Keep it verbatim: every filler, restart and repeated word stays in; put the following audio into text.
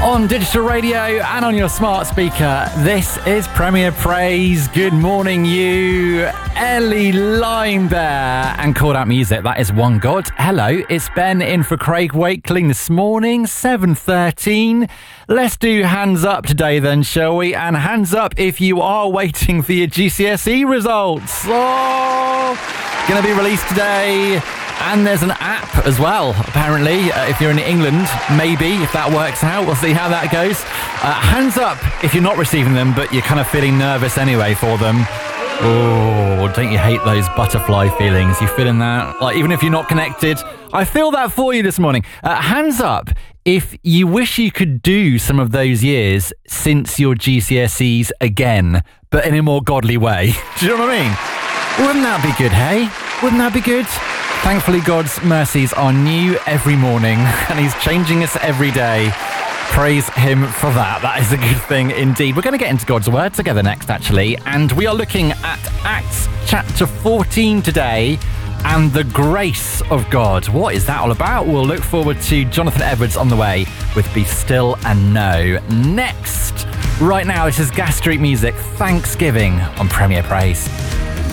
On digital radio and on your smart speaker, this is Premier Praise. Good morning, you. Ellie Line there, and called out music. That is One God. Hello, it's Ben in for Craig Wakeling this morning, seven thirteen. Let's do hands up today then, shall we? And hands up if you are waiting for your G C S E results. Oh, going to be released today. And there's an app as well, apparently, uh, if you're in England, maybe, if that works out. We'll see how that goes. Uh, hands up if you're not receiving them, but you're kind of feeling nervous anyway for them. Oh, don't you hate those butterfly feelings? You feeling that? Like, even if you're not connected, I feel that for you this morning. Uh, hands up if you wish you could do some of those years since your G C S Es again, but in a more godly way. Do you know what I mean? Wouldn't that be good, hey? Wouldn't that be good? Thankfully, God's mercies are new every morning, and he's changing us every day. Praise him for that. That is a good thing indeed. We're going to get into God's word together next, actually, and we are looking at Acts chapter fourteen today and the grace of God. What is that all about? We'll look forward to Jonathan Edwards on the way with Be Still and Know. Next, right now, this is Gas Street Music, Thanksgiving on Premier Praise.